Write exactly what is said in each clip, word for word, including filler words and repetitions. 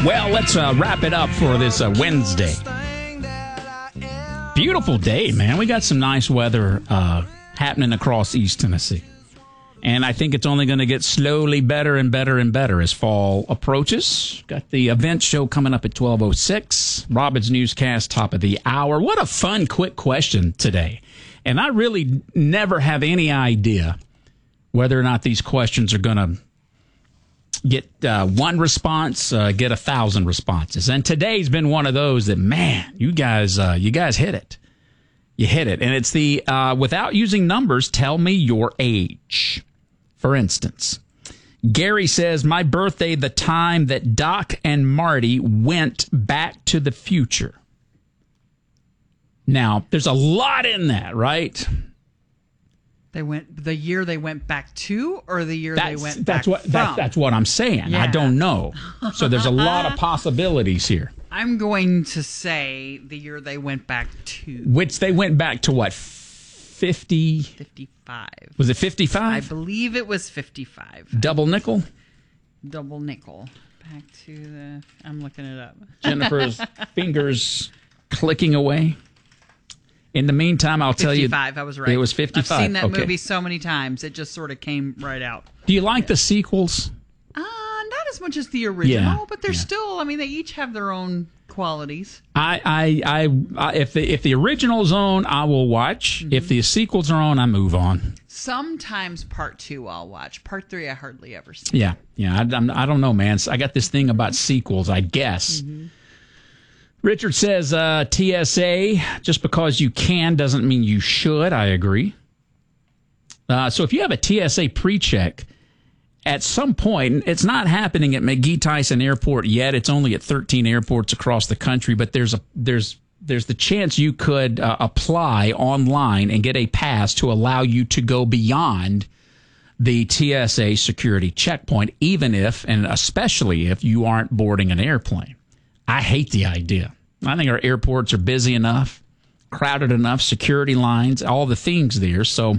Well, let's uh, wrap it up for this uh, Wednesday. Beautiful day, man. We got some nice weather uh, happening across East Tennessee. And I think it's only going to get slowly better and better and better as fall approaches. Got the event show coming up at twelve oh six. Robin's Newscast, top of the hour. What a fun, quick question today. And I really never have any idea whether or not these questions are going to get uh, one response, uh, get a thousand responses. And today's been one of those that, man, you guys, uh, you guys hit it. You hit it. And it's the, uh, without using numbers, tell me your age. For instance, Gary says, my birthday, the time that Doc and Marty went back to the future. Now, there's a lot in that, right? They went the year they went back to, or the year that's, they went that's back what, from? That's, that's what I'm saying. Yeah. I don't know. So there's a lot of possibilities here. I'm going to say the year they went back to. Which they went back to what? fifty? fifty-five. Was it fifty-five? I believe it was fifty-five. Double nickel? Double nickel. Back to the... I'm looking it up. Jennifer's fingers clicking away. In the meantime, I'll tell you... fifty-five, I was right. It was fifty-five. I've seen that okay. movie so many times, it just sort of came right out. Do you like the sequels? Uh, not as much as the original, yeah, but they're yeah. still, I mean, they each have their own qualities. I, I, I, I if the if the original's on, I will watch. Mm-hmm. If the sequels are on, I move on. Sometimes part two I'll watch. Part three I hardly ever see. Yeah, yeah. I, I'm, I don't know, man. I got this thing about sequels, I guess. Mm-hmm. Richard says, uh, T S A, just because you can doesn't mean you should. I agree. Uh, so if you have a T S A pre-check, at some point, it's not happening at McGee Tyson Airport yet. It's only at thirteen airports across the country, but there's a there's there's the chance you could uh, apply online and get a pass to allow you to go beyond the T S A security checkpoint, even if and especially if you aren't boarding an airplane. I hate the idea. I think our airports are busy enough, crowded enough, security lines, all the things there. So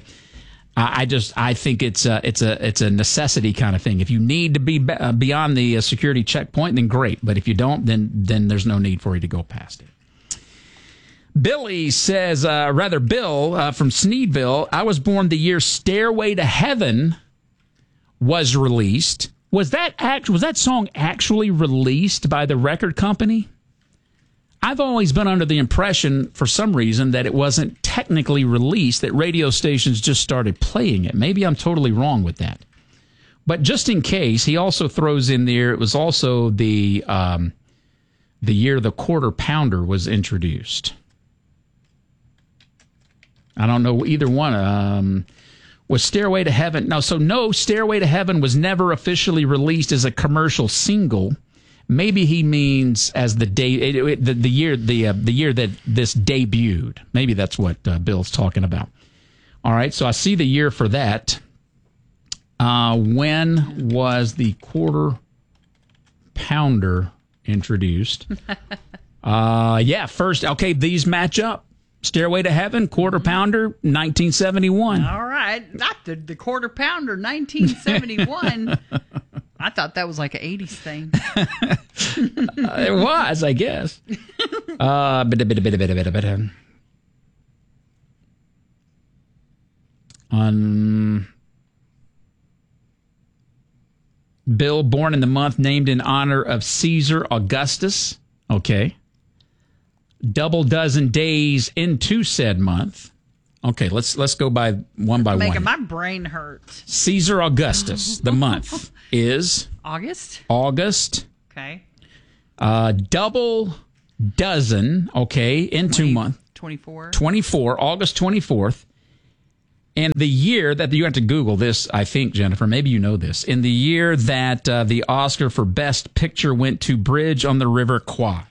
I just I think it's a, it's a it's a necessity kind of thing. If you need to be beyond the security checkpoint, then great. But if you don't, then then there's no need for you to go past it. Billy says, uh, rather Bill uh, from Sneedville, I was born the year Stairway to Heaven was released. Was that act, was that song actually released by the record company? I've always been under the impression, for some reason, that it wasn't technically released, that radio stations just started playing it. Maybe I'm totally wrong with that. But just in case, he also throws in there, it was also the um, the year the Quarter Pounder was introduced. I don't know either one. Um, was Stairway to Heaven? No, so no, Stairway to Heaven was never officially released as a commercial single. Maybe he means as the day, it, it, the, the year, the uh, the year that this debuted. Maybe that's what uh, Bill's talking about. All right, so I see the year for that. Uh, when was the Quarter Pounder introduced? uh, yeah, first. Okay, these match up. Stairway to Heaven, Quarter Pounder, nineteen seventy-one. All right, not the, the Quarter Pounder, nineteen seventy-one. I thought that was like an eighties thing. uh, it was, I guess. Uh, bit, bit, bit, bit, bit, bit. On Bill, born in the month named in honor of Caesar Augustus. Okay. Double dozen days into said month. Okay, let's let's go by one by Making one. my brain hurt. Caesar Augustus, the month is August. August. Okay. Uh, double dozen. Okay, into month twenty-four. twenty-four, August twenty-fourth. And the year that you have to Google this, I think, Jennifer, maybe you know this. In the year that uh, the Oscar for Best Picture went to Bridge on the River Kwai.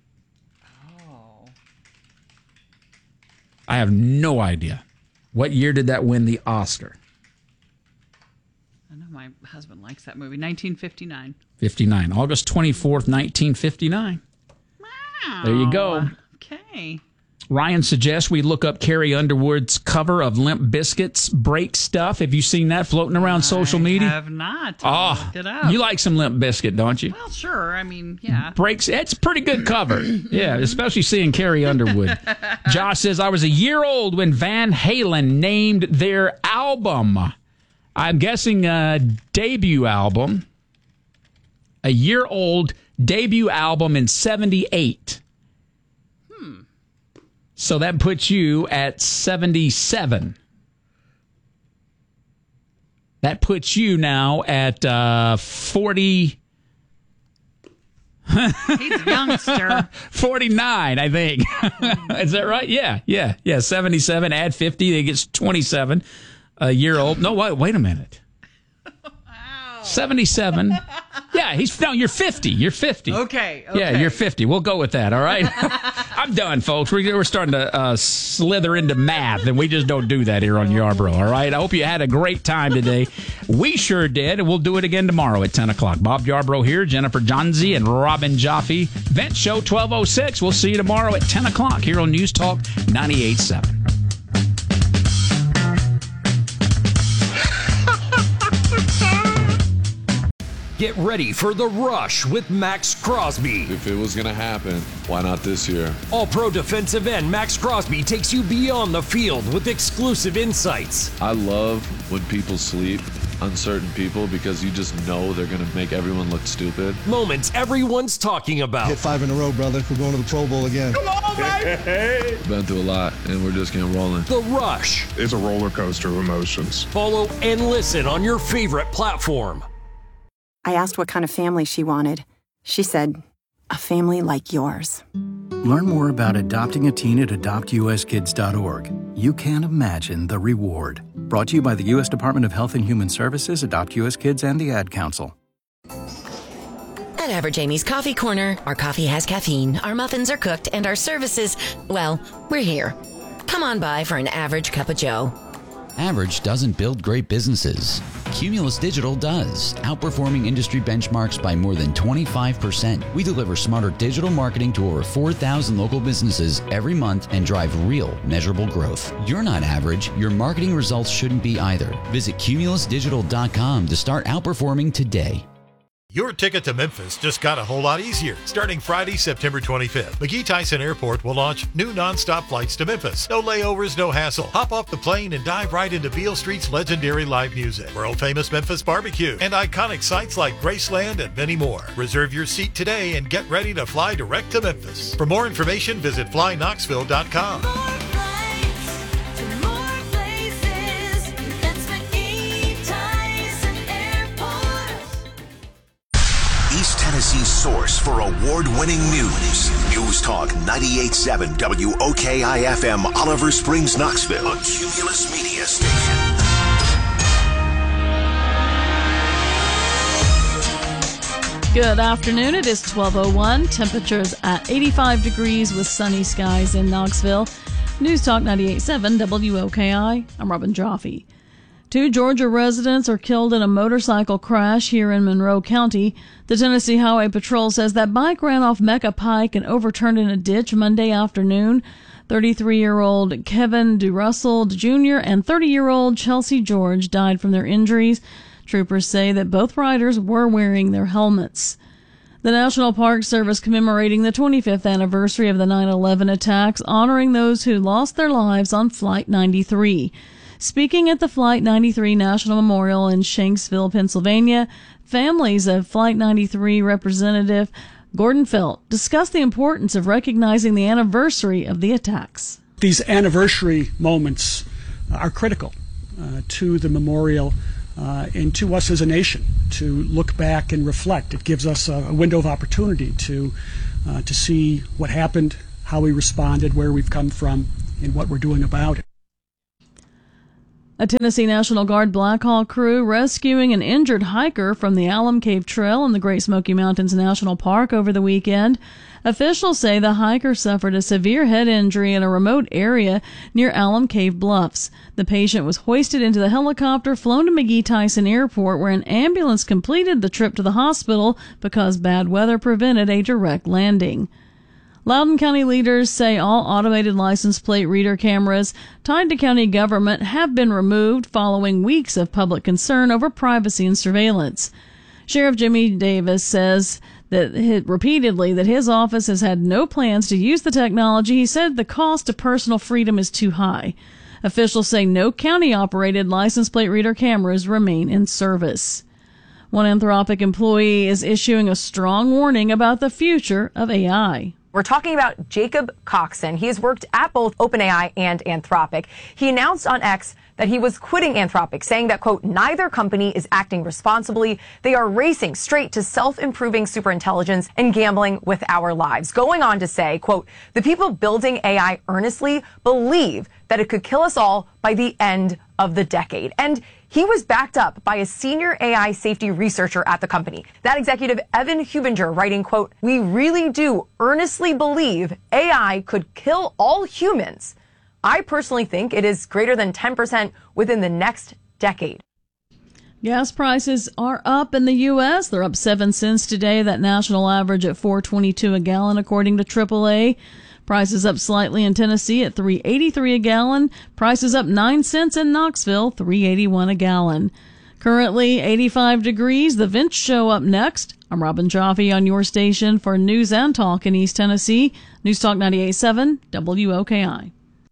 I have no idea. What year did that win the Oscar? I know my husband likes that movie. nineteen fifty-nine. fifty-nine. August twenty-fourth, nineteen fifty-nine. Wow. There you go. Okay. Ryan suggests we look up Carrie Underwood's cover of Limp Bizkit's Break Stuff. Have you seen that floating around social media? I have not. Oh, Looked it up. You like some Limp Bizkit, don't you? Well, sure. I mean, yeah. Breaks. It's a pretty good cover. Yeah, especially seeing Carrie Underwood. Josh says, I was a year old when Van Halen named their album. I'm guessing a debut album. A year old debut album in seventy-eight. Hmm. So that puts you at seventy-seven. That puts you now at uh, forty. He's a youngster. forty-nine, I think. Is that right? Yeah, yeah, yeah. seventy-seven, add fifty, it gets twenty-seven. A year old. No, wait, wait a minute. Wow. seventy-seven. Yeah, he's no, you're fifty. You're fifty. Okay, okay. Yeah, you're fifty. We'll go with that, all right? I'm done, folks. We're, we're starting to uh, slither into math, and we just don't do that here on Yarborough, all right? I hope you had a great time today. We sure did, and we'll do it again tomorrow at ten o'clock. Bob Yarborough here, Jennifer Johnsey, and Robin Jaffe. Vent Show twelve oh six. We'll see you tomorrow at ten o'clock here on News Talk ninety-eight point seven. Get ready for The Rush with Max Crosby. If it was going to happen, why not this year? All-pro defensive end Max Crosby takes you beyond the field with exclusive insights. I love when people sleep, uncertain people, because you just know they're going to make everyone look stupid. Moments everyone's talking about. Hit five in a row, brother. We're going to the Pro Bowl again. Come on, baby! Been through a lot, and we're just getting rolling. The Rush. It's a roller coaster of emotions. Follow and listen on your favorite platform. I asked what kind of family she wanted. She said, a family like yours. Learn more about adopting a teen at adopt u s kids dot org. You can't imagine the reward. Brought to you by the U S Department of Health and Human Services, Adopt U S Kids, and the Ad Council. At Average Amy's Coffee Corner, our coffee has caffeine, our muffins are cooked, and our services, well, we're here. Come on by for an average cup of joe. Average doesn't build great businesses. Cumulus Digital does, outperforming industry benchmarks by more than twenty-five percent. We deliver smarter digital marketing to over four thousand local businesses every month and drive real, measurable growth. You're not average. Your marketing results shouldn't be either. Visit cumulus digital dot com to start outperforming today. Your ticket to Memphis just got a whole lot easier. Starting Friday, September twenty-fifth, McGee Tyson Airport will launch new nonstop flights to Memphis. No layovers, no hassle. Hop off the plane and dive right into Beale Street's legendary live music, world-famous Memphis barbecue, and iconic sites like Graceland and many more. Reserve your seat today and get ready to fly direct to Memphis. For more information, visit fly knoxville dot com. East Tennessee's source for award-winning news. News Talk ninety-eight point seven W O K I F M, Oliver Springs, Knoxville. A Cumulus Media Station. Good afternoon. It is twelve oh one. Temperatures at eighty-five degrees with sunny skies in Knoxville. News Talk ninety-eight point seven W O K I. I'm Robin Jaffe. Two Georgia residents are killed in a motorcycle crash here in Monroe County. The Tennessee Highway Patrol says that bike ran off Mecca Pike and overturned in a ditch Monday afternoon. thirty-three-year-old Kevin DeRussell Junior and thirty-year-old Chelsea George died from their injuries. Troopers say that both riders were wearing their helmets. The National Park Service commemorating the twenty-fifth anniversary of the nine eleven attacks, honoring those who lost their lives on Flight ninety-three. Speaking at the Flight ninety-three National Memorial in Shanksville, Pennsylvania, families of Flight ninety-three representative Gordon Felt discussed the importance of recognizing the anniversary of the attacks. These anniversary moments are critical uh, to the memorial uh, and to us as a nation to look back and reflect. It gives us a, a window of opportunity to uh, to see what happened, how we responded, where we've come from, and what we're doing about it. A Tennessee National Guard Black Hawk crew rescuing an injured hiker from the Alum Cave Trail in the Great Smoky Mountains National Park over the weekend. Officials say the hiker suffered a severe head injury in a remote area near Alum Cave Bluffs. The patient was hoisted into the helicopter, flown to McGee Tyson Airport, where an ambulance completed the trip to the hospital because bad weather prevented a direct landing. Loudoun County leaders say all automated license plate reader cameras tied to county government have been removed following weeks of public concern over privacy and surveillance. Sheriff Jimmy Davis says that he, repeatedly that his office has had no plans to use the technology. He said the cost to personal freedom is too high. Officials say no county-operated license plate reader cameras remain in service. One Anthropic employee is issuing a strong warning about the future of A I. We're talking about Jacob Coxon. He has worked at both OpenAI and Anthropic. He announced on X that he was quitting Anthropic, saying that, quote, neither company is acting responsibly. They are racing straight to self-improving superintelligence and gambling with our lives. Going on to say, quote, the people building A I earnestly believe that it could kill us all by the end of the decade. And he was backed up by a senior A I safety researcher at the company. That executive, Evan Hubinger, writing, quote, we really do earnestly believe A I could kill all humans. I personally think it is greater than ten percent within the next decade. Gas prices are up in the U S. They're up seven cents today. That national average at four twenty-two a gallon, according to triple A. Prices up slightly in Tennessee at three eighty-three a gallon. Prices up nine cents in Knoxville, three eighty-one a gallon. Currently eighty-five degrees. The Vince Show up next. I'm Robin Jaffe on your station for News and Talk in East Tennessee. News Talk ninety-eight point seven W O K I.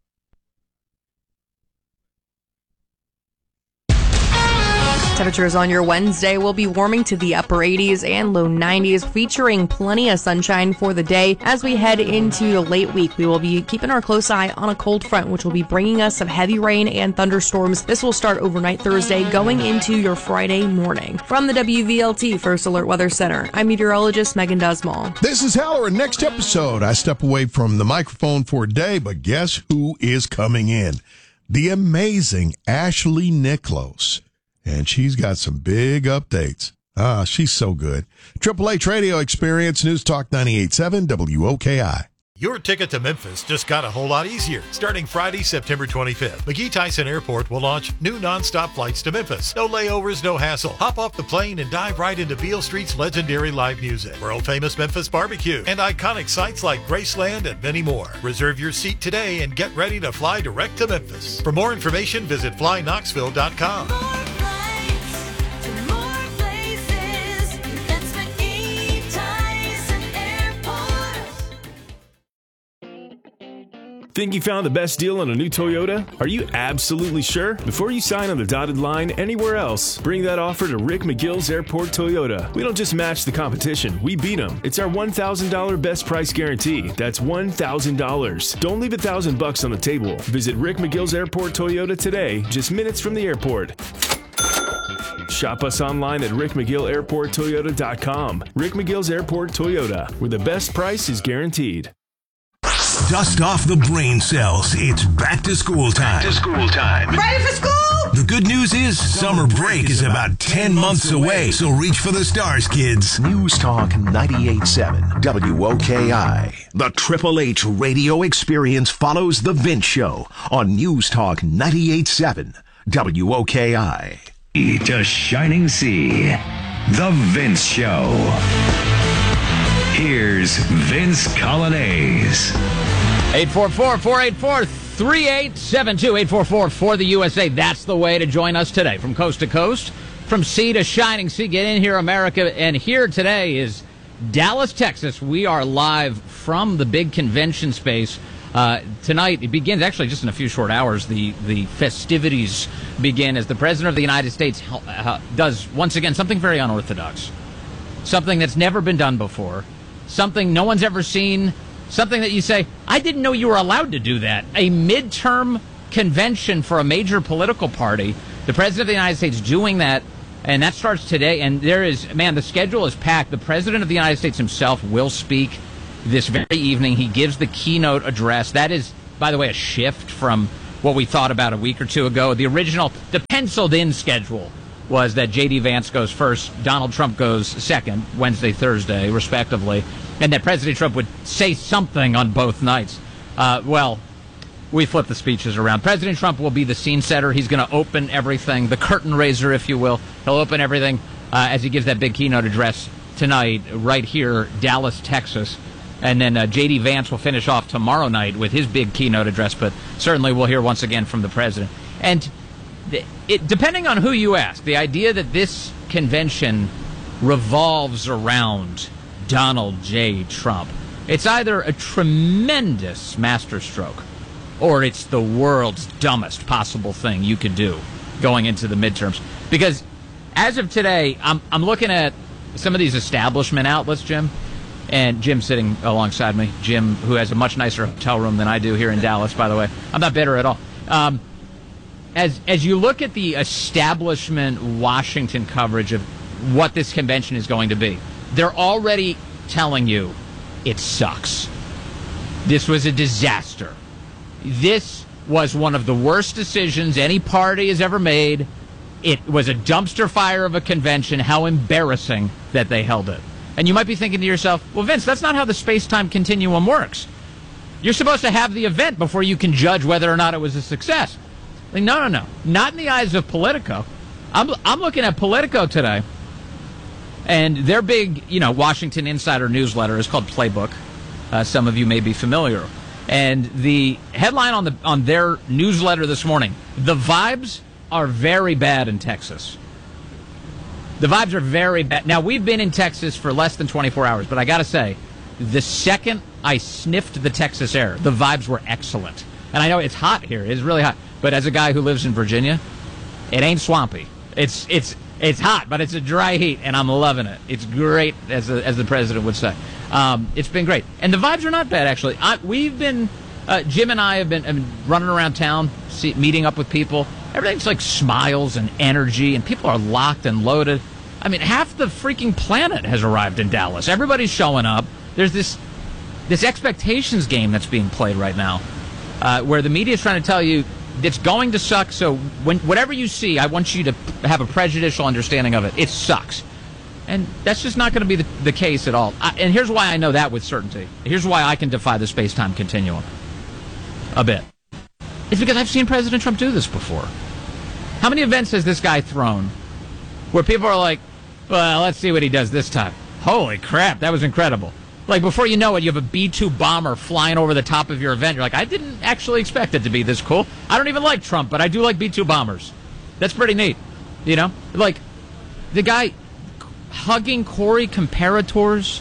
Temperatures on your Wednesday will be warming to the upper eighties and low nineties, featuring plenty of sunshine for the day. As we head into the late week, we will be keeping our close eye on a cold front, which will be bringing us some heavy rain and thunderstorms. This will start overnight Thursday, going into your Friday morning. From the W V L T First Alert Weather Center, I'm meteorologist Megan Dusmall. This is Heller. Next episode, I step away from the microphone for a day, but guess who is coming in? The amazing Ashley Nicholas. And she's got some big updates. Ah, she's so good. Triple H Radio Experience, News Talk ninety-eight point seven W O K I. Your ticket to Memphis just got a whole lot easier. Starting Friday, September twenty-fifth, McGee Tyson Airport will launch new nonstop flights to Memphis. No layovers, no hassle. Hop off the plane and dive right into Beale Street's legendary live music, world-famous Memphis barbecue, and iconic sites like Graceland and many more. Reserve your seat today and get ready to fly direct to Memphis. For more information, visit fly knoxville dot com. Think you found the best deal on a new Toyota? Are you absolutely sure? Before you sign on the dotted line anywhere else, bring that offer to Rick McGill's Airport Toyota. We don't just match the competition, we beat them. It's our one thousand dollars best price guarantee. That's one thousand dollars. Don't leave a thousand bucks on the table. Visit Rick McGill's Airport Toyota today, just minutes from the airport. Shop us online at rick mcgill airport toyota dot com. Rick McGill's Airport Toyota, where the best price is guaranteed. Dust off the brain cells. It's back to school time. Back to school time. Ready for school? The good news is summer break is about ten months away, so reach for the stars, kids. News Talk ninety-eight point seven W O K I. The Triple H radio experience follows The Vince Show on News Talk ninety-eight point seven W O K I. To Shining Sea, The Vince Show. Here's Vince Colonnese. eight four four, four eight four, three eight seven two, eight four four for the U S A. That's the way to join us today. From coast to coast, from sea to shining sea. Get in here, America. And here today is Dallas, Texas. We are live from the big convention space. Uh, tonight, it begins actually just in a few short hours. The, the festivities begin as the President of the United States uh, does, once again, something very unorthodox. Something that's never been done before. Something no one's ever seen. Something that you say, I didn't know you were allowed to do that. A midterm convention for a major political party. The President of the United States doing that, and that starts today. And there is, man, the schedule is packed. The President of the United States himself will speak this very evening. He gives the keynote address. That is, by the way, a shift from what we thought about a week or two ago. The original, the penciled-in schedule was that J D. Vance goes first, Donald Trump goes second, Wednesday, Thursday, respectively, and that President Trump would say something on both nights. Uh, well, we flip the speeches around. President Trump will be the scene setter. He's going to open everything, the curtain raiser, if you will. He'll open everything uh, as he gives that big keynote address tonight, right here, Dallas, Texas. And then uh, J D. Vance will finish off tomorrow night with his big keynote address, but certainly we'll hear once again from the president. And it, depending on who you ask, the idea that this convention revolves around Donald J. Trump, it's either a tremendous masterstroke or it's the world's dumbest possible thing you could do going into the midterms. Because as of today, I'm, I'm looking at some of these establishment outlets, Jim, and Jim sitting alongside me, Jim, who has a much nicer hotel room than I do here in Dallas, by the way. I'm not bitter at all. Um, as as you look at the establishment Washington coverage of what this convention is going to be, they're already telling you it sucks. This was a disaster. This was one of the worst decisions any party has ever made. It was a dumpster fire of a convention. How embarrassing that they held it. And you might be thinking to yourself, well, Vince, that's not how the space-time continuum works. You're supposed to have the event before you can judge whether or not it was a success. Like, no, no, no. Not in the eyes of Politico. I'm, I'm looking at Politico today, and their big, you know, Washington Insider newsletter is called Playbook. Uh, some of you may be familiar. And the headline on the on their newsletter this morning, the vibes are very bad in Texas. The vibes are very bad. Now, we've been in Texas for less than twenty-four hours, but I got to say, the second I sniffed the Texas air, the vibes were excellent. And I know it's hot here. It's really hot. But as a guy who lives in Virginia, it ain't swampy. It's it's it's hot, but it's a dry heat, and I'm loving it. It's great, as the, as the president would say. Um, it's been great. And the vibes are not bad, actually. I, we've been, uh, Jim and I have been, have been running around town, see, meeting up with people. Everything's like smiles and energy, and people are locked and loaded. I mean, half the freaking planet has arrived in Dallas. Everybody's showing up. There's this this expectations game that's being played right now, uh, where the media is trying to tell you it's going to suck. So when whatever you see, I want you to have a prejudicial understanding of it. It sucks. And that's just not going to be the, the case at all. I, and here's why I know that with certainty. Here's why I can defy the space-time continuum a bit. It's because I've seen President Trump do this before. How many events has this guy thrown where people are like, well, let's see what he does this time. Holy crap, that was incredible. Like, before you know it, you have a B two bomber flying over the top of your event. You're like, I didn't actually expect it to be this cool. I don't even like Trump, but I do like B two bombers. That's pretty neat. You know? Like, the guy hugging Corey Comparators,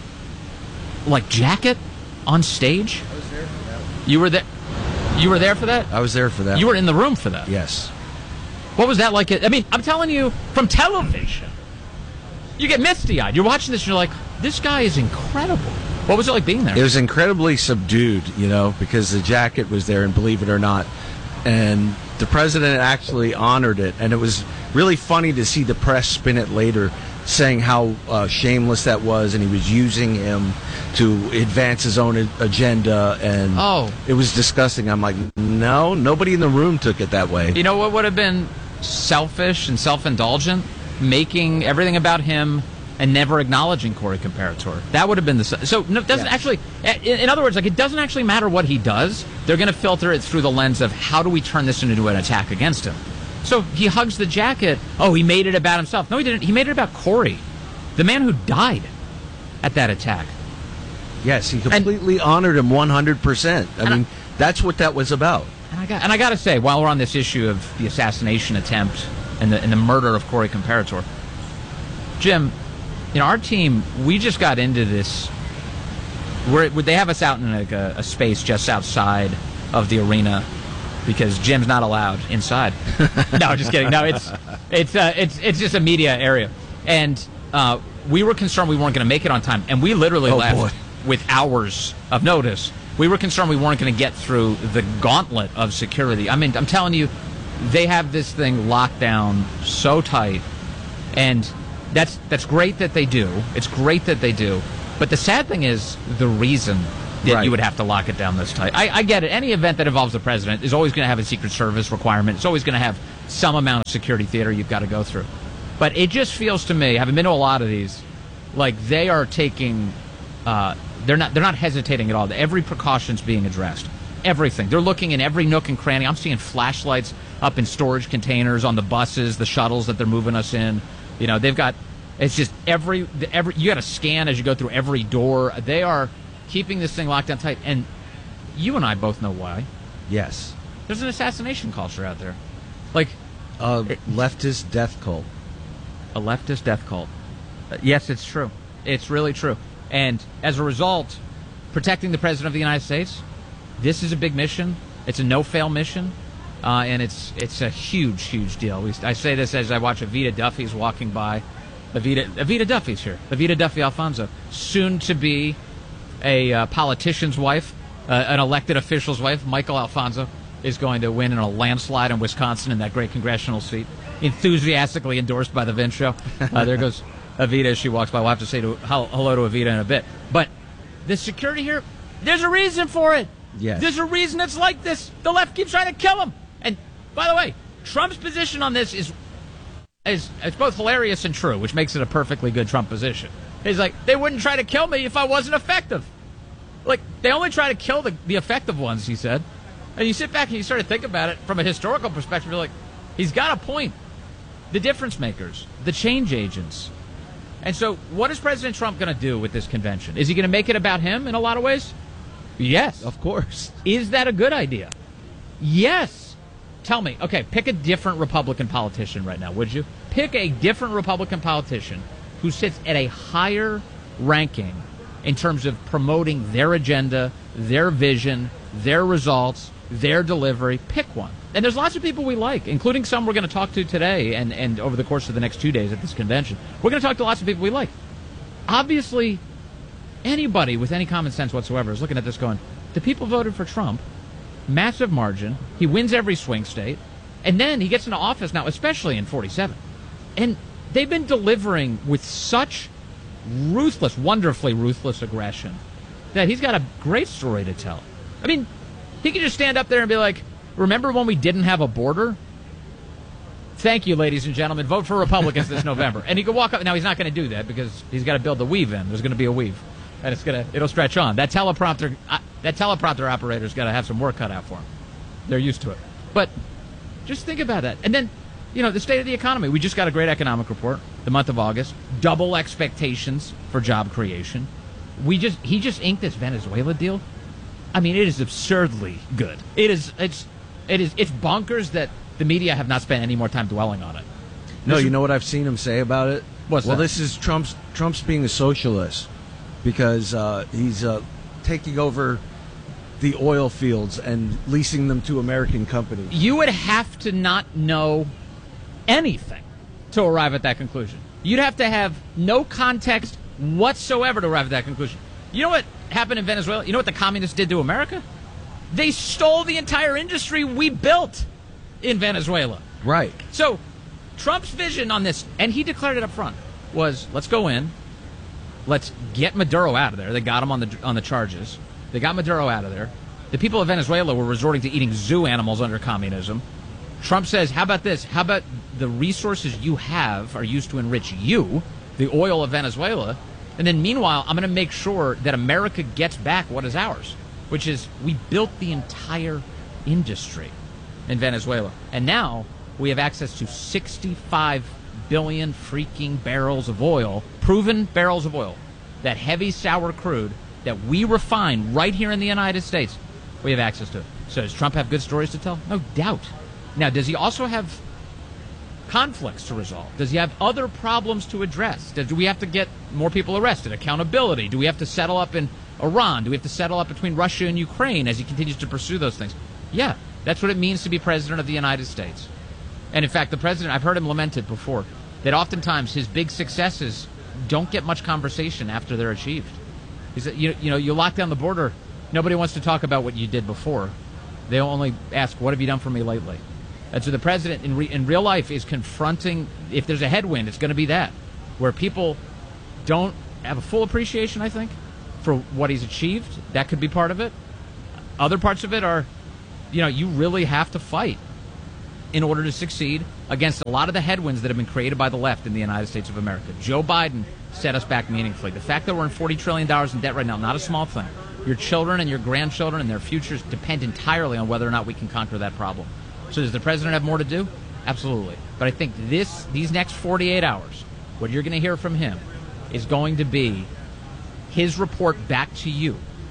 like, jacket on stage. I was there for that. You were there? You were there for that? I was there for that. You were in the room for that? Yes. What was that like? I mean, I'm telling you, from television, you get misty-eyed. You're watching this and you're like, this guy is incredible. What was it like being there? It was incredibly subdued, you know, because the jacket was there, and believe it or not, and the president actually honored it, and it was really funny to see the press spin it later, saying how uh, shameless that was, and he was using him to advance his own agenda, and oh. It was disgusting. I'm like, no, nobody in the room took it that way. You know what would have been selfish and self-indulgent? Making everything about him and never acknowledging Corey Comparator. That would have been the... So, no, it doesn't yes. actually... In, in other words, like, it doesn't actually matter what he does. They're going to filter it through the lens of how do we turn this into an attack against him. So he hugs the jacket. Oh, he made it about himself. No, he didn't. He made it about Corey, the man who died at that attack. Yes, he completely and, honored him one hundred percent. I mean, I, that's what that was about. And I got, and I got to say, while we're on this issue of the assassination attempt and the, and the murder of Corey Comparator, Jim, you know, our team, we just got into this. We're, they have us out in like a, a space just outside of the arena because Jim's not allowed inside. No, just kidding. No, it's it's uh, it's it's just a media area, and uh, we were concerned we weren't going to make it on time, and we literally oh, left boy. with hours of notice. We were concerned we weren't going to get through the gauntlet of security. I mean, I'm telling you, they have this thing locked down so tight, and that's that's great that they do. It's great that they do. But the sad thing is the reason that right. you would have to lock it down this tight. I, I get it. Any event that involves the president is always going to have a Secret Service requirement. It's always going to have some amount of security theater you've got to go through. But it just feels to me, having been to a lot of these, like they are taking, uh, they're not they're not hesitating at all. Every precaution's being addressed. Everything. They're looking in every nook and cranny. I'm seeing flashlights up in storage containers on the buses, the shuttles that they're moving us in. You know, they've got, it's just every, every you got to scan as you go through every door. They are, keeping this thing locked down tight. And you and I both know why. Yes. There's an assassination culture out there. Like a leftist death cult. A leftist death cult. Uh, yes, it's true. It's really true. And as a result, protecting the President of the United States, this is a big mission. It's a no-fail mission. Uh, and it's it's a huge, huge deal. We, I say this as I watch Evita Duffy's walking by. Evita, Evita Duffy's here. Evita Duffy Alfonso, soon to be a uh, politician's wife, uh, an elected official's wife. Michael Alfonso is going to win in a landslide in Wisconsin in that great congressional seat. Enthusiastically endorsed by the Vince Show. Uh, there goes Evita as she walks by. We'll have to say to, hello to Evita in a bit. But the security here, there's a reason for it. Yes. There's a reason it's like this. The left keeps trying to kill him. And by the way, Trump's position on this is is it's both hilarious and true, which makes it a perfectly good Trump position. He's like, they wouldn't try to kill me if I wasn't effective. Like, they only try to kill the, the effective ones, he said. And you sit back and you sort of think about it from a historical perspective, you're like, he's got a point. The difference makers, the change agents. And so what is President Trump going to do with this convention? Is he going to make it about him in a lot of ways? Yes. Of course. Is that a good idea? Yes. Tell me, okay, pick a different Republican politician right now, would you? Pick a different Republican politician who sits at a higher ranking in terms of promoting their agenda, their vision, their results, their delivery. Pick one. And there's lots of people we like, including some we're going to talk to today and, and over the course of the next two days at this convention. We're going to talk to lots of people we like. Obviously, anybody with any common sense whatsoever is looking at this going, the people voted for Trump. Massive margin. He wins every swing state. And then he gets into office now, especially in forty-seven. And they've been delivering with such ruthless, wonderfully ruthless aggression that he's got a great story to tell. I mean, he can just stand up there and be like, remember when we didn't have a border? Thank you, ladies and gentlemen. Vote for Republicans this November. And he could walk up. Now, he's not going to do that because he's got to build the weave in. There's going to be a weave. And it's gonna, it'll stretch on. That teleprompter, uh, that teleprompter operator's got to have some work cut out for him. They're used to it. But just think about that. And then, you know, the state of the economy. We just got a great economic report, the month of August. Double expectations for job creation. We just, he just inked this Venezuela deal. I mean, it is absurdly good. It is, it's, it is, it's bonkers that the media have not spent any more time dwelling on it. No, you know what I've seen him say about it? What's well, that? this is Trump's Trump's being a socialist. Because uh, he's uh, taking over the oil fields and leasing them to American companies. You would have to not know anything to arrive at that conclusion. You'd have to have no context whatsoever to arrive at that conclusion. You know what happened in Venezuela? You know what the communists did to America? They stole the entire industry we built in Venezuela. Right. So Trump's vision on this, and he declared it up front, was let's go in. Let's get Maduro out of there. They got him on the on the charges. They got Maduro out of there. The people of Venezuela were resorting to eating zoo animals under communism. Trump says, how about this? How about the resources you have are used to enrich you, the oil of Venezuela, and then meanwhile, I'm going to make sure that America gets back what is ours, which is we built the entire industry in Venezuela. And now we have access to sixty-five billion freaking barrels of oil, proven barrels of oil, that heavy sour crude that we refine right here in the United States. We have access to it. So does Trump have good stories to tell? No doubt. Now, does he also have conflicts to resolve? Does he have other problems to address? Do we have to get more people arrested? Accountability? Do we have to settle up in Iran? Do we have to settle up between Russia and Ukraine as he continues to pursue those things? Yeah, that's what it means to be president of the United States. And in fact, the president, I've heard him lament it before, that oftentimes his big successes don't get much conversation after they're achieved. He said, you, you know, you lock down the border, nobody wants to talk about what you did before. They only ask, what have you done for me lately? And so the president in, re, in real life is confronting, if there's a headwind, it's going to be that, where people don't have a full appreciation, I think, for what he's achieved. That could be part of it. Other parts of it are, you know, you really have to fight in order to succeed against a lot of the headwinds that have been created by the left in the United States of America. Joe Biden set us back meaningfully. The fact that we're in forty trillion dollars in debt right now, not a small thing. Your children and your grandchildren and their futures depend entirely on whether or not we can conquer that problem. So does the president have more to do? Absolutely. But I think this, these next forty-eight hours, what you're going to hear from him is going to be his report back to you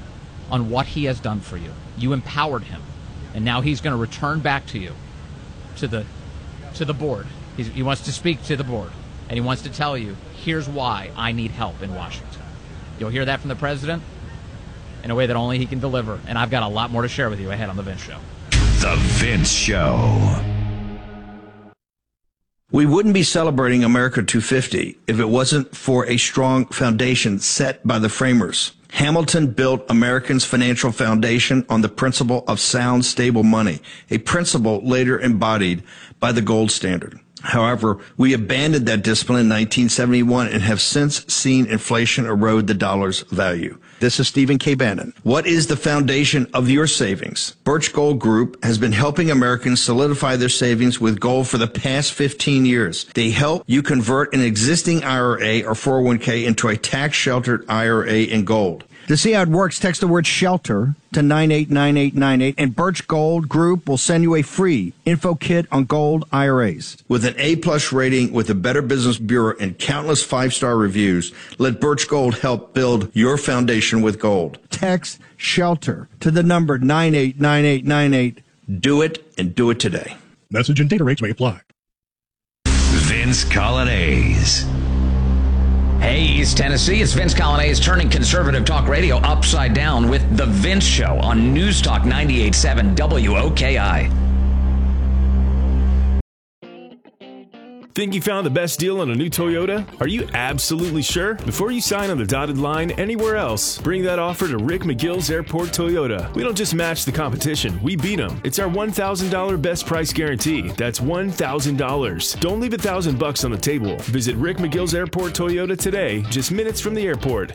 on what he has done for you. You empowered him, and now he's going to return back to you, to the to the board. He's, he wants to speak to the board, and he wants to tell you, here's why I need help in Washington. You'll hear that from the president in a way that only he can deliver, and I've got a lot more to share with you ahead on The Vince Show. The Vince Show. We wouldn't be celebrating America two fifty if it wasn't for a strong foundation set by the framers. Hamilton built Americans' financial foundation on the principle of sound, stable money, a principle later embodied by the gold standard. However, we abandoned that discipline in nineteen seventy-one and have since seen inflation erode the dollar's value. This is Stephen K. Bannon. What is the foundation of your savings? Birch Gold Group has been helping Americans solidify their savings with gold for the past fifteen years. They help you convert an existing I R A or four oh one k into a tax-sheltered I R A in gold. To see how it works, text the word SHELTER to nine eight nine eight nine eight, and Birch Gold Group will send you a free info kit on gold I R As. With an A-plus rating with the Better Business Bureau and countless five-star reviews, let Birch Gold help build your foundation with gold. Text SHELTER to the number nine eight nine eight nine eight. Do it, and do it today. Message and data rates may apply. Vince Colonnese. Hey, East Tennessee, it's Vince Colonnese turning conservative talk radio upside down with The Vince Show on News Talk ninety-eight point seven W O K I. Think you found the best deal on a new Toyota? Are you absolutely sure? Before you sign on the dotted line anywhere else, bring that offer to Rick McGill's Airport Toyota. We don't just match the competition, we beat them. It's our one thousand dollars best price guarantee. That's one thousand dollars. Don't leave a thousand bucks on the table. Visit Rick McGill's Airport Toyota today, just minutes from the airport.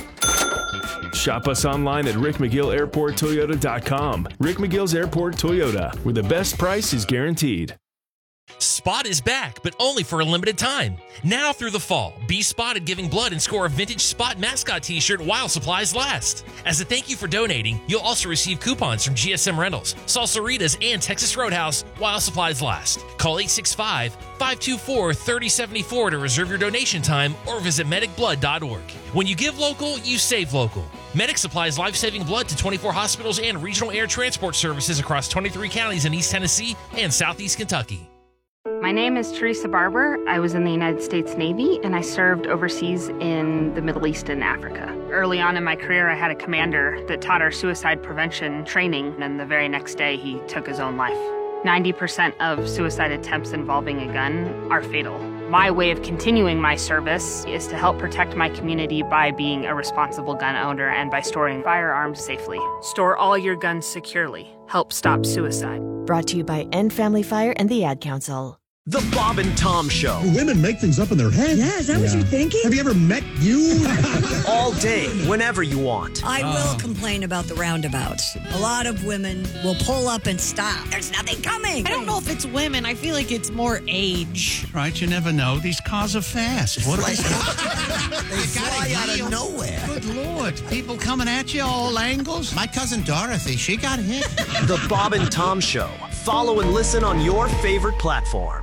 Shop us online at rick mcgill airport toyota dot com. Rick McGill's Airport Toyota, where the best price is guaranteed. Spot is back, but only for a limited time. Now through the fall, be spotted giving blood and score a vintage Spot mascot t-shirt while supplies last. As a thank you for donating, you'll also receive coupons from G S M Rentals, Salsaritas, and Texas Roadhouse while supplies last. Call eight six five, five two four, three oh seven four to reserve your donation time or visit medic blood dot org. When you give local, you save local. Medic supplies life-saving blood to twenty-four hospitals and regional air transport services across twenty-three counties in East Tennessee and Southeast Kentucky. My name is Teresa Barber. I was in the United States Navy, and I served overseas in the Middle East and Africa. Early on in my career, I had a commander that taught our suicide prevention training, and the very next day, he took his own life. ninety percent of suicide attempts involving a gun are fatal. My way of continuing my service is to help protect my community by being a responsible gun owner and by storing firearms safely. Store all your guns securely. Help stop suicide. Brought to you by End Family Fire and the Ad Council. The Bob and Tom Show. Women make things up in their head. Yeah, is that yeah. what you're thinking? Have you ever met you? All day, whenever you want. I oh. will complain about the roundabouts. A lot of women will pull up and stop. There's nothing coming. I don't know if it's women. I feel like it's more age. Right, you never know. These cars are fast. What are they? They fly out of nowhere. Good Lord. People coming at you all angles. My cousin Dorothy, she got hit. The Bob and Tom Show. Follow and listen on your favorite platform.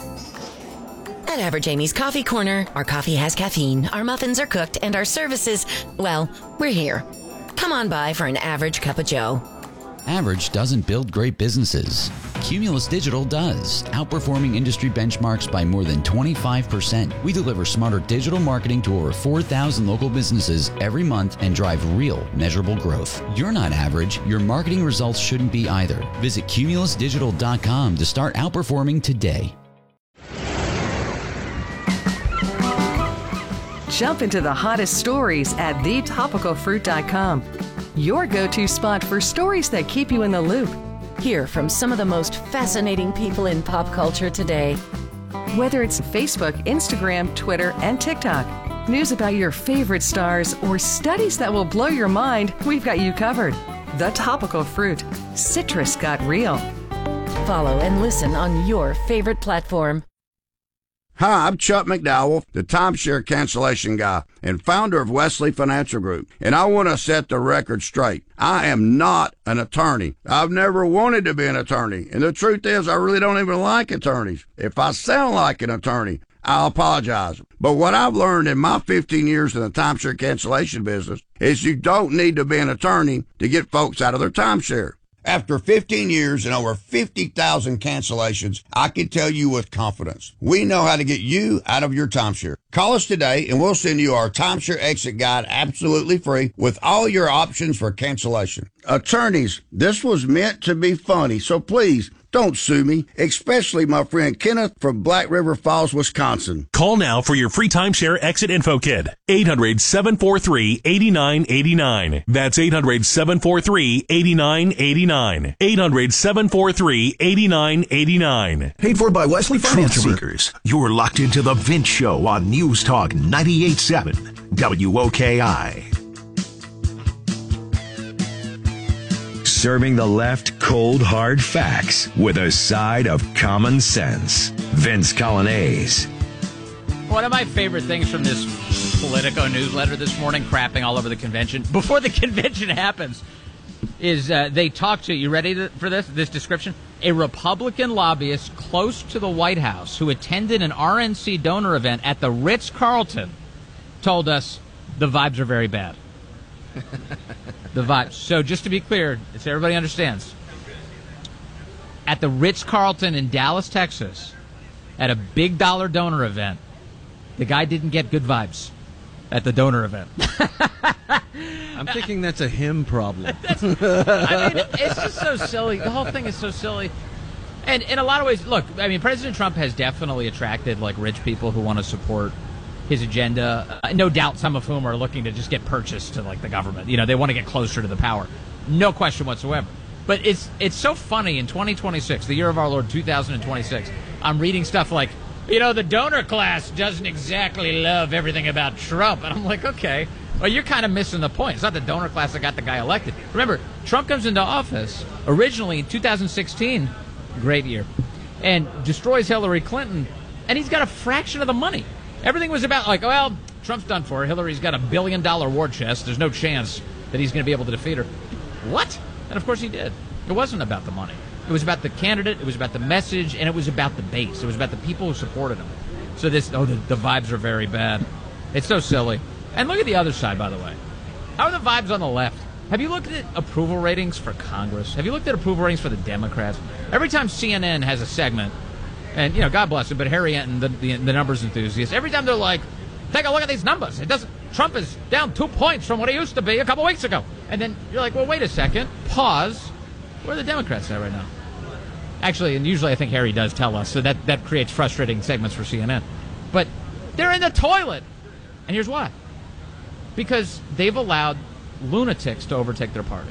At Average Amy's Coffee Corner, our coffee has caffeine, our muffins are cooked, and our services, well, we're here. Come on by for an average cup of joe. Average doesn't build great businesses. Cumulus Digital does, outperforming industry benchmarks by more than twenty-five percent. We deliver smarter digital marketing to over four thousand local businesses every month and drive real, measurable growth. You're not average. Your marketing results shouldn't be either. Visit cumulus digital dot com to start outperforming today. Jump into the hottest stories at the topical fruit dot com. Your go-to spot for stories that keep you in the loop. Hear from some of the most fascinating people in pop culture today. Whether it's Facebook, Instagram, Twitter, and TikTok, news about your favorite stars, or studies that will blow your mind, we've got you covered. The Topical Fruit. Citrus got real. Follow and listen on your favorite platform. Hi, I'm Chuck McDowell, the timeshare cancellation guy and founder of Wesley Financial Group, and I want to set the record straight. I am not an attorney. I've never wanted to be an attorney, and the truth is I really don't even like attorneys. If I sound like an attorney, I'll apologize. But what I've learned in my fifteen years in the timeshare cancellation business is you don't need to be an attorney to get folks out of their timeshare. After fifteen years and over fifty thousand cancellations, I can tell you with confidence, we know how to get you out of your timeshare. Call us today and we'll send you our timeshare exit guide absolutely free with all your options for cancellation. Attorneys, this was meant to be funny, so please don't sue me, especially my friend Kenneth from Black River Falls, Wisconsin. Call now for your free timeshare exit info kit. eight hundred, seven four three, eight nine eight nine. That's eight hundred, seven four three, eight nine eight nine. eight hundred, seven four three, eight nine eight nine. Paid for by Wesley Finance Seekers. You're locked into The Vince Show on News Talk ninety-eight point seven W O K I. Serving the left cold, hard facts with a side of common sense. Vince Colonnese. One of my favorite things from this Politico newsletter this morning, crapping all over the convention, before the convention happens, is uh, they talk to, you ready to, for this, this description? A Republican lobbyist close to the White House who attended an R N C donor event at the Ritz-Carlton told us the vibes are very bad. The vibes. So just to be clear, so everybody understands, at the Ritz-Carlton in Dallas, Texas, at a big dollar donor event, the guy didn't get good vibes at the donor event. I'm thinking that's a him problem. I mean, it's just so silly. The whole thing is so silly. And in a lot of ways, look, I mean, President Trump has definitely attracted, like, rich people who want to support his agenda. Uh, no doubt some of whom are looking to just get purchased to, like, the government. You know, they want to get closer to the power. No question whatsoever. But it's it's so funny in twenty twenty-six, the year of our Lord two thousand twenty-six, I'm reading stuff like, you know, the donor class doesn't exactly love everything about Trump. And I'm like, okay, well, you're kind of missing the point. It's not the donor class that got the guy elected. Remember, Trump comes into office originally in two thousand sixteen, great year, and destroys Hillary Clinton, and he's got a fraction of the money. Everything was about, like, well, Trump's done for her. Hillary's got a billion dollar war chest. There's no chance that he's going to be able to defeat her. What? And of course he did. It wasn't about the money. It was about the candidate, it was about the message, and it was about the base. It was about the people who supported him. So this, oh, the, the vibes are very bad. It's so silly. And look at the other side, by the way. How are the vibes on the left? Have you looked at approval ratings for Congress? Have you looked at approval ratings for the Democrats? Every time C N N has a segment, and, you know, God bless him, but Harry Enton, the, the, the numbers enthusiast, every time they're like, take a look at these numbers. It doesn't. Trump is down two points from what he used to be a couple weeks ago. And then you're like, well, wait a second. Pause. Where are the Democrats at right now? Actually, and usually I think Harry does tell us, so that, that creates frustrating segments for C N N. But they're in the toilet. And here's why. Because they've allowed lunatics to overtake their party.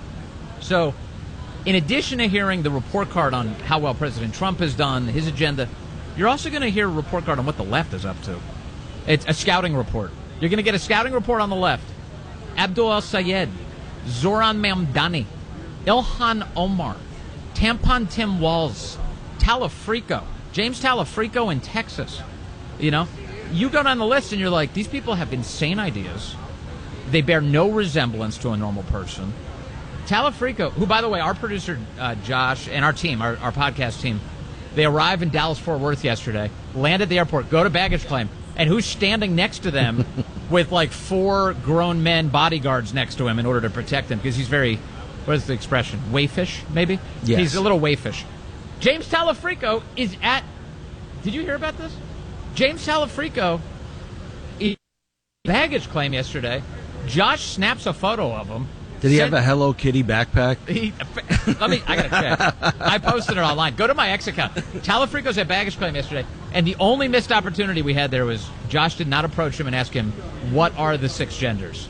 So, in addition to hearing the report card on how well President Trump has done, his agenda, you're also going to hear a report card on what the left is up to. It's a scouting report. You're going to get a scouting report on the left. Abdul El-Sayed, Zoran Mamdani, Ilhan Omar, Tampon Tim Walz, Talafrico, James Talafrico in Texas. You know, you go down the list and you're like, these people have insane ideas. They bear no resemblance to a normal person. Talafrico, who, by the way, our producer, uh, Josh, and our team, our, our podcast team, they arrived in Dallas-Fort Worth yesterday, land at the airport, go to baggage claim, and who's standing next to them with, like, four grown men bodyguards next to him in order to protect him, because he's very, what is the expression, wayfish, maybe? Yes. He's a little wayfish. James Talafrico is at, did you hear about this? James Talafrico, he, baggage claim yesterday. Josh snaps a photo of him. Did he have a Hello Kitty backpack? He, let me, I gotta check. I posted it online. Go to my X account. Talafrico's at baggage claim yesterday, and the only missed opportunity we had there was Josh did not approach him and ask him, what are the six genders?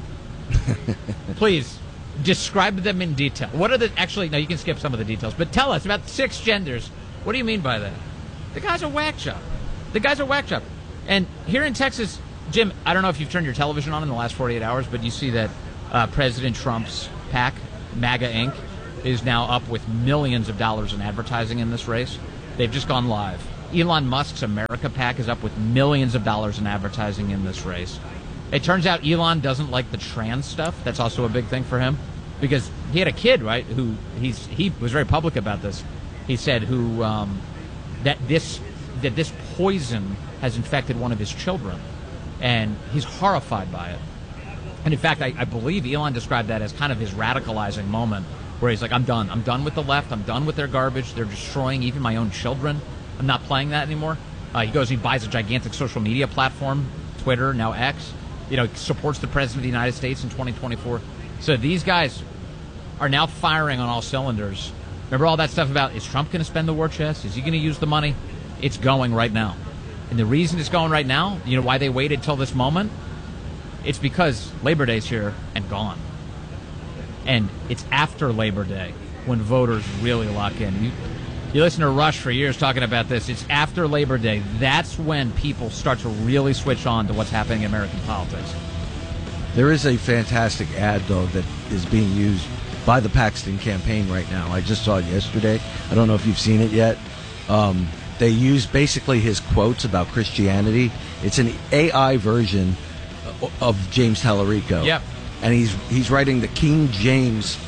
Please, describe them in detail. What are the, actually, no, you can skip some of the details, but tell us about six genders. What do you mean by that? The guy's a whack job. The guy's a whack job. And here in Texas, Jim, I don't know if you've turned your television on in the last forty-eight hours, but you see that uh, President Trump's PAC, MAGA Incorporated, is now up with millions of dollars in advertising in this race. They've just gone live. Elon Musk's America PAC is up with millions of dollars in advertising in this race. It turns out Elon doesn't like the trans stuff. That's also a big thing for him, because he had a kid, right, who he's he was very public about this. He said who um, that this that this poison has infected one of his children, and he's horrified by it. And in fact, I, I believe Elon described that as kind of his radicalizing moment, where he's like, I'm done. I'm done with the left. I'm done with their garbage. They're destroying even my own children. I'm not playing that anymore. Uh, he goes and he buys a gigantic social media platform, Twitter, now X. You know, supports the President of the United States in twenty twenty-four. So these guys are now firing on all cylinders. Remember all that stuff about, is Trump going to spend the war chest? Is he going to use the money? It's going right now. And the reason it's going right now, you know why they waited till this moment? It's because Labor Day's here and gone. And it's after Labor Day when voters really lock in. You, you listen to Rush for years talking about this. It's after Labor Day. That's when people start to really switch on to what's happening in American politics. There is a fantastic ad, though, that is being used by the Paxton campaign right now. I just saw it yesterday. I don't know if you've seen it yet. Um, they use basically his quotes about Christianity. It's an A I version of James Tallarico. Yep. And he's he's writing the King James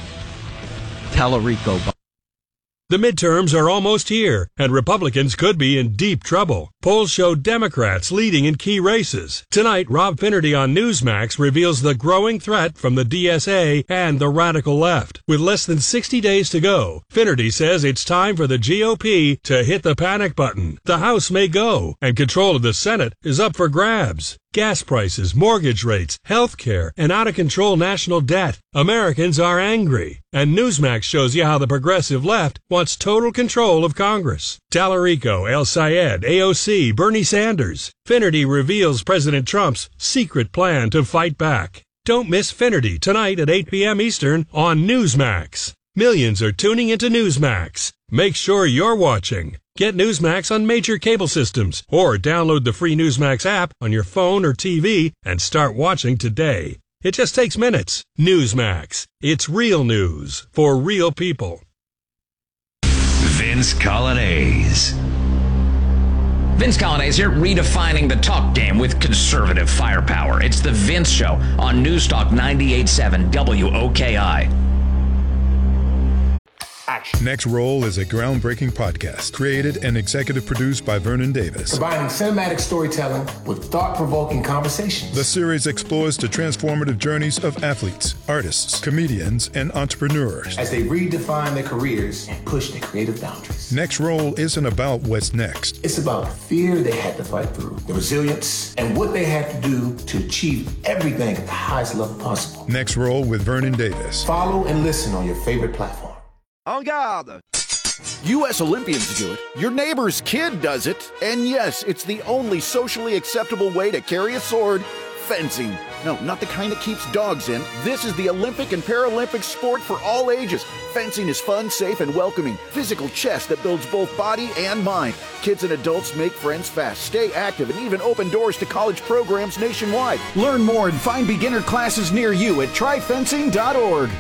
Tallarico. The midterms are almost here, and Republicans could be in deep trouble. Polls show Democrats leading in key races. Tonight, Rob Finnerty on Newsmax reveals the growing threat from the D S A and the radical left. With less than sixty days to go, Finnerty says it's time for the G O P to hit the panic button. The House may go, and control of the Senate is up for grabs. Gas prices, mortgage rates, health care, and out-of-control national debt. Americans are angry. And Newsmax shows you how the progressive left wants total control of Congress. Tallarico, El Sayed, A O C, Bernie Sanders. Finnerty reveals President Trump's secret plan to fight back. Don't miss Finnerty tonight at eight p.m. Eastern on Newsmax. Millions are tuning into Newsmax. Make sure you're watching. Get Newsmax on major cable systems or download the free Newsmax app on your phone or T V and start watching today. It just takes minutes. Newsmax. It's real news for real people. Vince Coglianese. Vince Coglianese here, redefining the talk game with conservative firepower. It's the Vince Show on News Talk ninety-eight point seven W O K I. Action. Next Roll is a groundbreaking podcast created and executive produced by Vernon Davis. Combining cinematic storytelling with thought-provoking conversations. The series explores the transformative journeys of athletes, artists, comedians, and entrepreneurs as they redefine their careers and push their creative boundaries. Next Roll isn't about what's next. It's about the fear they had to fight through, the resilience, and what they had to do to achieve everything at the highest level possible. Next Roll with Vernon Davis. Follow and listen on your favorite platform. En garde! U S Olympians do it, your neighbor's kid does it, and yes, it's the only socially acceptable way to carry a sword, fencing. No, not the kind that keeps dogs in. This is the Olympic and Paralympic sport for all ages. Fencing is fun, safe, and welcoming. Physical chess that builds both body and mind. Kids and adults make friends fast, stay active, and even open doors to college programs nationwide. Learn more and find beginner classes near you at try fencing dot org.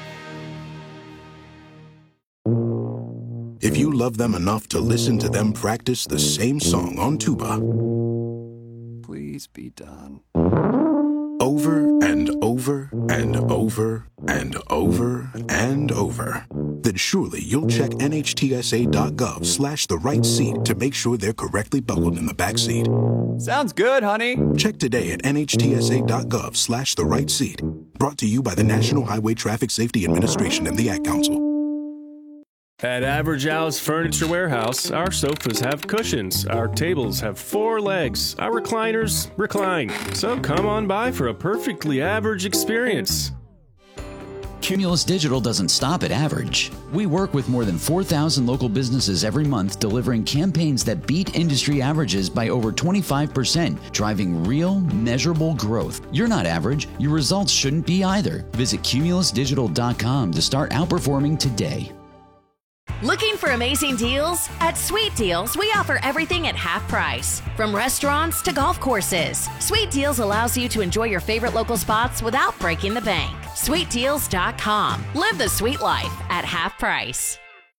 If you love them enough to listen to them practice the same song on tuba, please be done. Over and over and over and over and over, then surely you'll check N H T S A dot gov slash the right seat to make sure they're correctly buckled in the back seat. Sounds good, honey. Check today at N H T S A dot gov slash the right seat. Brought to you by the National Highway Traffic Safety Administration and the Ad Council. At Average Al's Furniture Warehouse, our sofas have cushions, our tables have four legs, our recliners recline. So come on by for a perfectly average experience. Cumulus Digital doesn't stop at average. We work with more than four thousand local businesses every month, delivering campaigns that beat industry averages by over twenty-five percent, driving real, measurable growth. You're not average. Your results shouldn't be either. Visit cumulus digital dot com to start outperforming today. Looking for amazing deals? At Sweet Deals, we offer everything at half price. From restaurants to golf courses, Sweet Deals allows you to enjoy your favorite local spots without breaking the bank. sweet deals dot com. Live the sweet life at half price.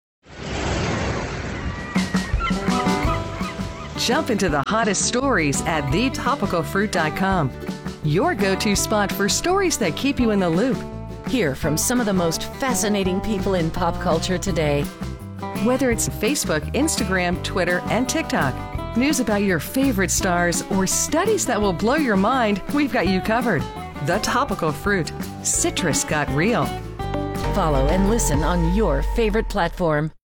Jump into the hottest stories at the topical fruit dot com. Your go-to spot for stories that keep you in the loop. Hear from some of the most fascinating people in pop culture today. Whether it's Facebook, Instagram, Twitter, and TikTok. News about your favorite stars or studies that will blow your mind, we've got you covered. The Topical Fruit. Citrus got real. Follow and listen on your favorite platform.